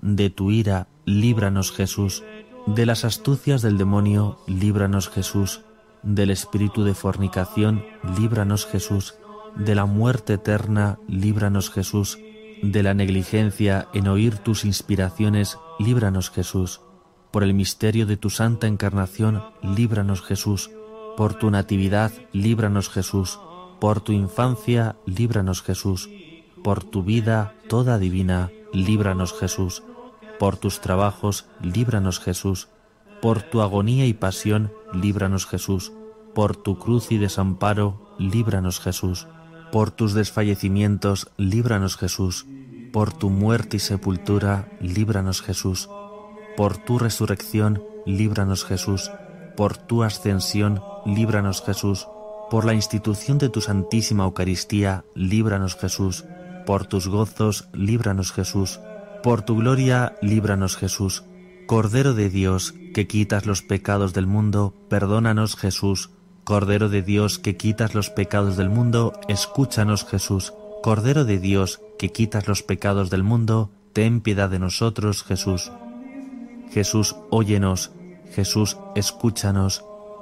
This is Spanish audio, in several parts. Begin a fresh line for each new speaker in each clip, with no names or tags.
de tu ira, líbranos Jesús, de las astucias del demonio, líbranos Jesús, del espíritu de fornicación, líbranos Jesús, de la muerte eterna, líbranos Jesús, de la negligencia en oír tus inspiraciones, líbranos Jesús, por el misterio de tu santa encarnación, líbranos Jesús, por tu natividad, líbranos Jesús, por tu infancia, líbranos Jesús, por tu vida toda divina, líbranos Jesús, por tus trabajos, líbranos Jesús, por tu agonía y pasión, líbranos Jesús, por tu cruz y desamparo, líbranos Jesús, por tus desfallecimientos, líbranos Jesús, por tu muerte y sepultura, líbranos Jesús, por tu resurrección, líbranos Jesús, por tu ascensión, líbranos Jesús, por la institución de tu Santísima Eucaristía, líbranos Jesús, por tus gozos, líbranos Jesús, por tu gloria, líbranos Jesús. Cordero de Dios, que quitas los pecados del mundo, perdónanos Jesús. Cordero de Dios, que quitas los pecados del mundo, escúchanos Jesús. Cordero de Dios, que quitas los pecados del mundo, ten piedad de nosotros Jesús. Jesús, óyenos. Jesús, escúchanos.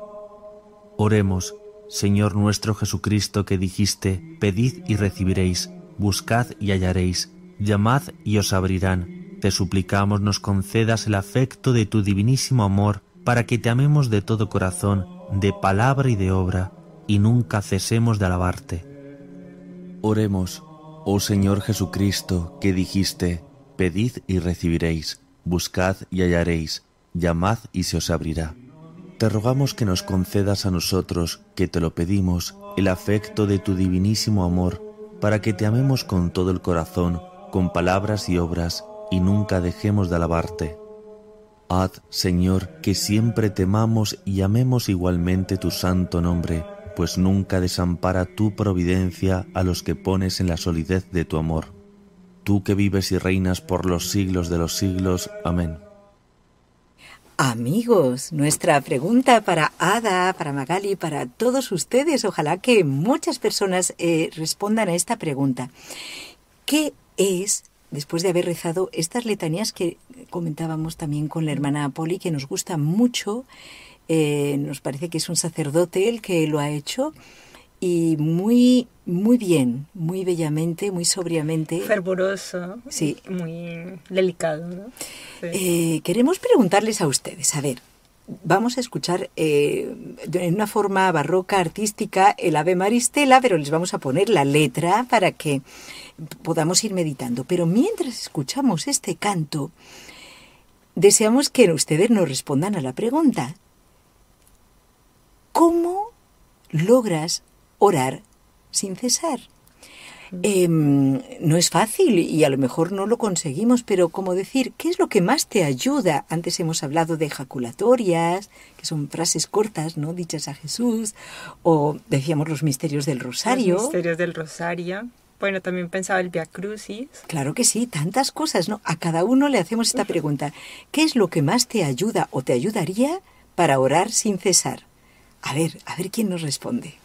Oremos. Señor nuestro Jesucristo, que dijiste, pedid y recibiréis, buscad y hallaréis, llamad y os abrirán. Te suplicamos nos concedas el afecto de tu divinísimo amor, para que te amemos de todo corazón, de palabra y de obra, y nunca cesemos de alabarte. Oremos. Oh Señor Jesucristo, que dijiste, pedid y recibiréis, buscad y hallaréis, llamad y se os abrirá. Te rogamos que nos concedas a nosotros, que te lo pedimos, el afecto de tu divinísimo amor, para que te amemos con todo el corazón, con palabras y obras, y nunca dejemos de alabarte. Haz, Señor, que siempre temamos y amemos igualmente tu santo nombre, pues nunca desampara tu providencia a los que pones en la solidez de tu amor. Tú que vives y reinas por los siglos de los siglos. Amén.
Amigos, nuestra pregunta para Ada, para Magali, para todos ustedes, ojalá que muchas personas respondan a esta pregunta. ¿Qué es, después de haber rezado estas letanías que comentábamos también con la hermana Poli, que nos gusta mucho, nos parece que es un sacerdote el que lo ha hecho, y muy bien, muy bellamente, muy sobriamente.
Fervoroso,
sí.
Muy delicado, ¿no?
Sí. Queremos preguntarles a ustedes, a ver, vamos a escuchar en una forma barroca, artística, el Ave Maristela, pero les vamos a poner la letra para que podamos ir meditando. Pero mientras escuchamos este canto, deseamos que ustedes nos respondan a la pregunta: ¿cómo logras orar sin cesar? No es fácil y a lo mejor no lo conseguimos, pero como decir, ¿qué es lo que más te ayuda? Antes hemos hablado de ejaculatorias, que son frases cortas, ¿no?, dichas a Jesús, o decíamos los misterios del rosario.
Los misterios del rosario. Bueno, también pensaba el Via Crucis.
Claro que sí, tantas cosas, ¿no? A cada uno le hacemos esta pregunta: ¿qué es lo que más te ayuda o te ayudaría para orar sin cesar? A ver quién nos responde.